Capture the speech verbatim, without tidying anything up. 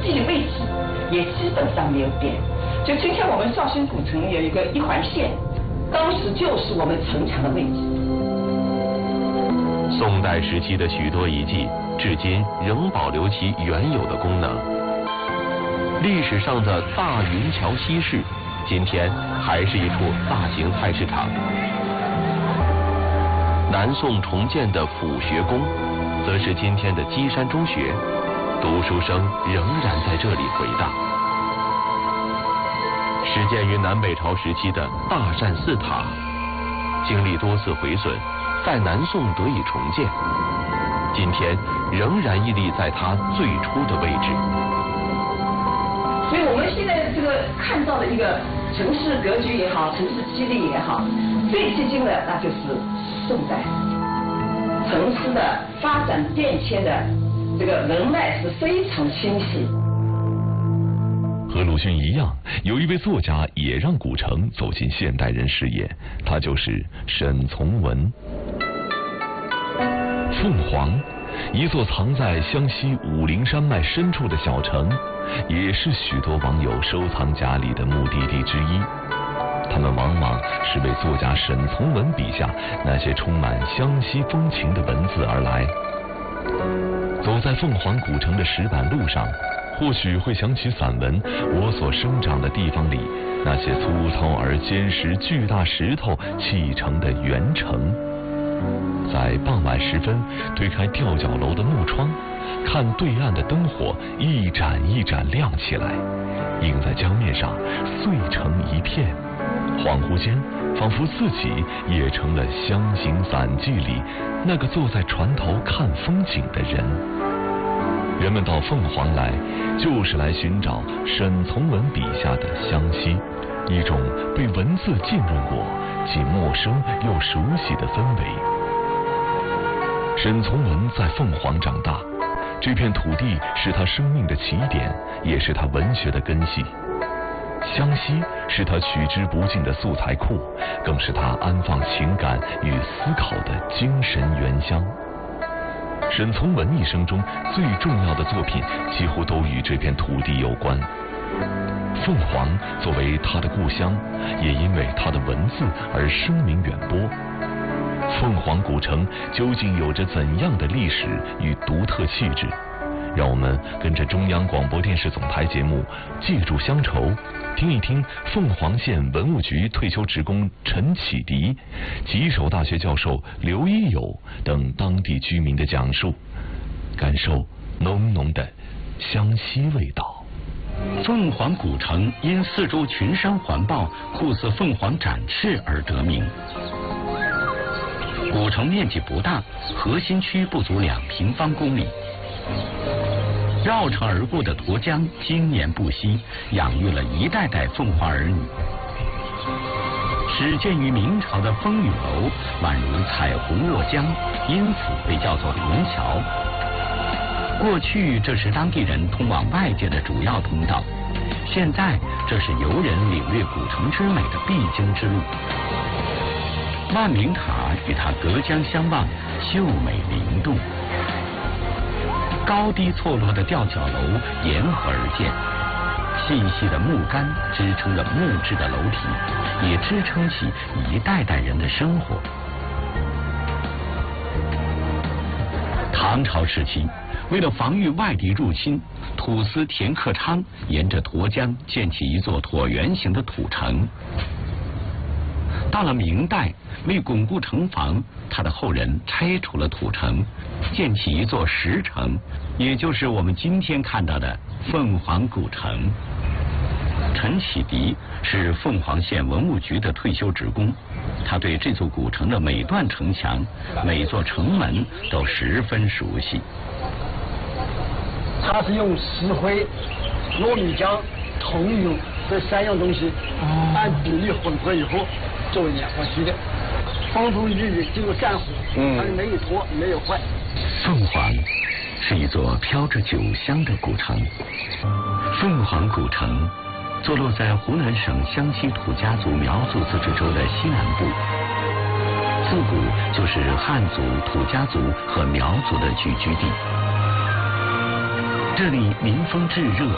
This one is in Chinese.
地位置也基本上没有变。就今天我们绍兴古城有一个一环线，当时就是我们城墙的位置。 宋代时期的许多遗迹，至今仍保留其原有的功能。历史上的大云桥西市，今天还是一处大型菜市场。南宋重建的府学宫，则是今天的基山中学，读书声仍然在这里回荡。始建于南北朝时期的大善寺塔，经历多次毁损，在南宋得以重建，今天仍然屹立在它最初的位置。 所以我们现在这个看到的一个城市格局也好，城市基地也好，最接近的那就是宋代。城市的发展变迁的这个人脉是非常清晰。 和鲁迅一样，有一位作家也让古城走进现代人视野，他就是沈从文。凤凰，一座藏在湘西武陵山脉深处的小城，也是许多网友收藏夹里的目的地之一。他们往往是为作家沈从文笔下那些充满湘西风情的文字而来。走在凤凰古城的石板路上，或许会想起散文《我所生长的地方》里那些粗糙而坚实巨大石头砌成的圆城。在傍晚时分，推开吊脚楼的木窗，看对岸的灯火一盏一盏亮起来，映在江面上，碎成一片。恍惚间，仿佛自己也成了《湘行散记》里那个坐在船头看风景的人。人们到凤凰来，就是来寻找沈从文笔下的湘西，一种被文字浸润过，既陌生又熟悉的氛围。沈从文在凤凰长大，这片土地是他生命的起点，也是他文学的根系。湘西是他取之不尽的素材库，更是他安放情感与思考的精神原乡。沈从文一生中最重要的作品几乎都与这片土地有关。凤凰作为他的故乡，也因为他的文字而声名远播。凤凰古城究竟有着怎样的历史与独特气质？让我们跟着中央广播电视总台节目《借助乡愁》，听一听凤凰县文物局退休职工陈启迪、吉首大学教授刘一友等当地居民的讲述，感受浓浓的湘西味道。 凤凰古城因四周群山环抱，酷似凤凰展翅而得名。古城面积不大，核心区不足两平方公里。绕城而过的沱江经年不息，养育了一代代凤凰儿女。始建于明朝的风雨楼宛如彩虹落江，因此被叫做虹桥。过去这是当地人通往外界的主要通道，现在这是游人领略古城之美的必经之路。万明塔与它隔江相望，秀美灵动。高低错落的吊脚楼沿河而建，细细的木杆支撑着木质的楼体，也支撑起一代代人的生活。唐朝时期，为了防御外敌入侵，土司田克昌沿着沱江建起一座椭圆形的土城。到了明代，为巩固城防，他的后人拆除了土城，建起一座石城，也就是我们今天看到的凤凰古城。陈启迪是凤凰县文物局的退休职工，他对这座古城的每段城墙、每座城门都十分熟悉。 他是用石灰、糯米浆、桐油这三样东西按比例混合以后作为粘上去的，风风雨雨经过战火，它是没有脱没有坏。 凤凰是一座飘着酒香的古城。凤凰古城坐落在湖南省湘西土家族苗族自治州的西南部，自古就是汉族、土家族和苗族的聚居地。这里民风炙热，